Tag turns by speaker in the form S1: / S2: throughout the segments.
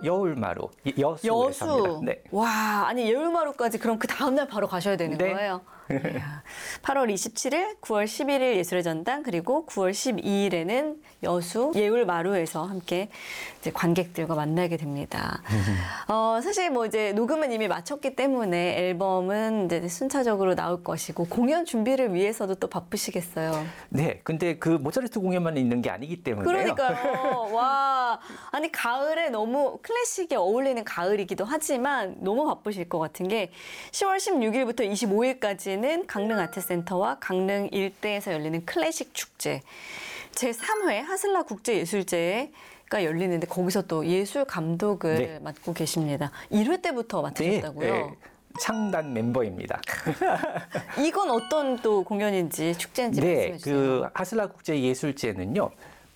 S1: 여울마루, 여수에서 합니다. 네.
S2: 와, 아니 여울마루까지 그럼 그 다음날 바로 가셔야 되는
S1: 네.
S2: 거예요? 8월 27일, 9월 11일 예술의 전당, 그리고 9월 12일에는 여수 예울마루에서 함께 이제 관객들과 만나게 됩니다. 사실 뭐 이제 녹음은 이미 마쳤기 때문에 앨범은 이제 순차적으로 나올 것이고 공연 준비를 위해서도 또 바쁘시겠어요.
S1: 네, 근데 그 모차르트 공연만 있는 게 아니기 때문에요.
S2: 그러니까요. 와, 아니 가을에 너무 클래식에 어울리는 가을이기도 하지만 너무 바쁘실 것 같은 게 10월 16일부터 25일까지는 강릉 아트센터와 강릉 일대에서 열리는 클래식 축제 제3회 하슬라 국제예술제가 열리는데 거기서 또 예술 감독을
S1: 네. 맡고
S2: 계십니다. 1회 때부터 맡으셨다고요?
S1: 네, 네. 창단 멤버입니다.
S2: 이건 어떤 또 공연인지 축제인지 말씀해 주세요.
S1: 그 하슬라 국제예술제는요.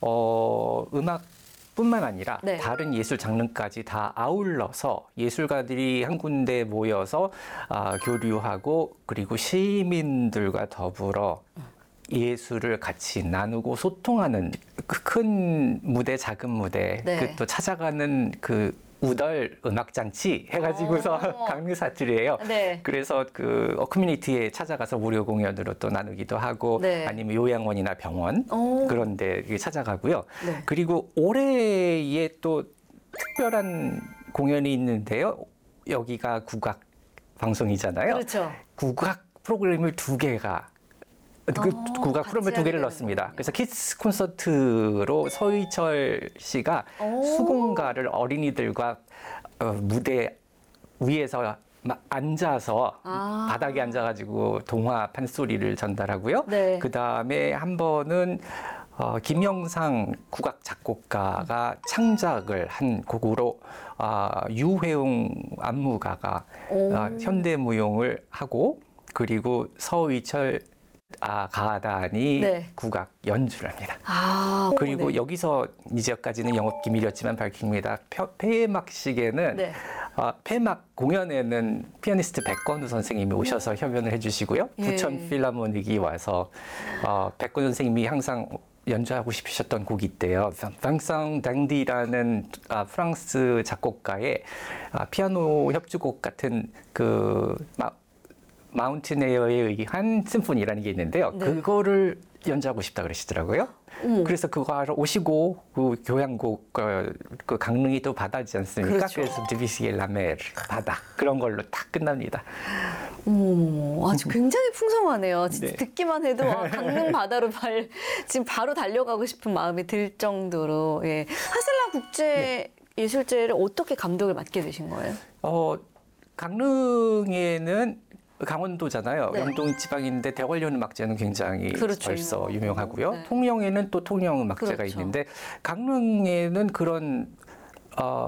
S1: 음악뿐만 아니라
S2: 네.
S1: 다른 예술 장르까지 다 아울러서 예술가들이 한 군데 모여서 교류하고 그리고 시민들과 더불어 예술을 같이 나누고 소통하는 그 큰 무대, 작은 무대,
S2: 네.
S1: 그 또 찾아가는 그 우덜 음악잔치 해가지고서 강릉 사투리예요.
S2: 네.
S1: 그래서 그 커뮤니티에 찾아가서 무료 공연으로 또 나누기도 하고
S2: 네.
S1: 아니면 요양원이나 병원 그런 데 찾아가고요.
S2: 네.
S1: 그리고 올해에 또 특별한 공연이 있는데요. 여기가 국악 방송이잖아요.
S2: 그렇죠.
S1: 국악 프로그램을 2개가 국악
S2: 같이
S1: 프로그램을 2개를
S2: 하게
S1: 넣었습니다.
S2: 되는군요.
S1: 그래서 키스 콘서트로 서희철 씨가 수공가를 어린이들과 무대 위에서 앉아서 바닥에 앉아가지고 동화 판소리를 전달하고요.
S2: 네.
S1: 그 다음에 한 번은 김영상 국악 작곡가가 창작을 한 곡으로 유회웅 안무가가 현대무용을 하고 그리고 서희철 가단이
S2: 네.
S1: 국악 연주를 합니다. 그리고
S2: 네.
S1: 여기서 이 지역까지는 영업 기밀이었지만 밝힙니다. 폐막식에는
S2: 네.
S1: 폐막 공연에는 피아니스트 백건우 선생님이 오셔서 협연을 해주시고요.
S2: 예.
S1: 부천 필라모닉이 와서 백건우 선생님이 항상 연주하고 싶으셨던 곡이 있대요. 방상 당디라는 프랑스 작곡가의 피아노 협주곡 같은 그 마운틴 에어에 의한 심포니라는 게 있는데요.
S2: 네.
S1: 그거를 연주하고 싶다 그러시더라고요. 그래서 그거 하러 오시고 그 교향곡 그 강릉이 또 바다지 않습니까?
S2: 그렇죠.
S1: 그래서 드뷔시의 라멜 바다 그런 걸로 딱 끝납니다.
S2: 아주 굉장히 풍성하네요. 진짜
S1: 네.
S2: 듣기만 해도 강릉 바다로 지금 바로 달려가고 싶은 마음이 들 정도로 하슬라 국제 예술제를 어떻게 감독을 맡게 되신 거예요?
S1: 강릉에는 강원도잖아요.
S2: 네.
S1: 영동 지방인데 대관령 음악제는 굉장히
S2: 그렇죠,
S1: 벌써 유명하고요.
S2: 네.
S1: 통영에는 또 통영 음악제가
S2: 그렇죠.
S1: 있는데 강릉에는 그런